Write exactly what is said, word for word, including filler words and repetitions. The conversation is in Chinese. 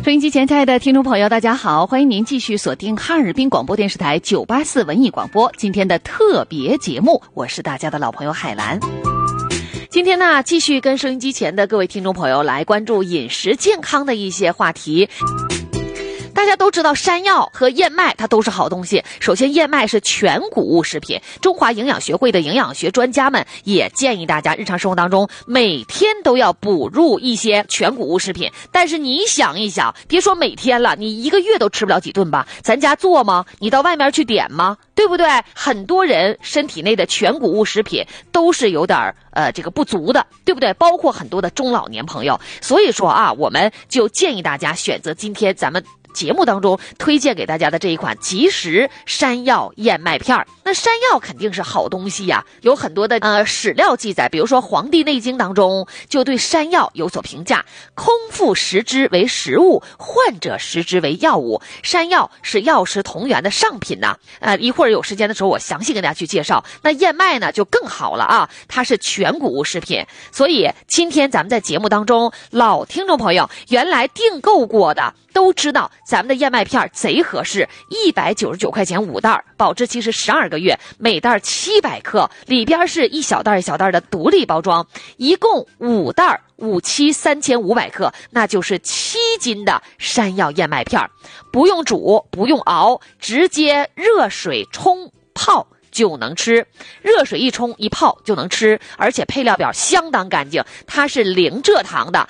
收音机前，亲爱的听众朋友，大家好，欢迎您继续锁定哈尔滨广播电视台九八四文艺广播今天的特别节目，我是大家的老朋友海兰。今天呢，继续跟收音机前的各位听众朋友来关注饮食健康的一些话题。大家都知道山药和燕麦它都是好东西。首先，燕麦是全谷物食品，中华营养学会的营养学专家们也建议大家日常生活当中每天都要补入一些全谷物食品。但是你想一想，别说每天了，你一个月都吃不了几顿吧？咱家做吗？你到外面去点吗？对不对？很多人身体内的全谷物食品都是有点呃这个不足的，对不对？包括很多的中老年朋友。所以说啊，我们就建议大家选择今天咱们节目当中推荐给大家的这一款即食山药燕麦片。那山药肯定是好东西呀，有很多的呃史料记载，比如说《黄帝内经》当中就对山药有所评价：空腹食之为食物，患者食之为药物。山药是药食同源的上品呐、啊。呃，一会儿有时间的时候我详细跟大家去介绍。那燕麦呢就更好了啊，它是全谷物食品。所以今天咱们在节目当中，老听众朋友原来订购过的都知道咱们的燕麦片贼合适，一百九十九块钱五袋，保质期是十二个月，每袋七百克，里边是一小袋一小袋的独立包装，一共五袋，五七三千五百克，那就是七斤的山药燕麦片，不用煮，不用熬，直接热水冲泡就能吃，热水一冲一泡就能吃，而且配料表相当干净，它是零蔗糖的，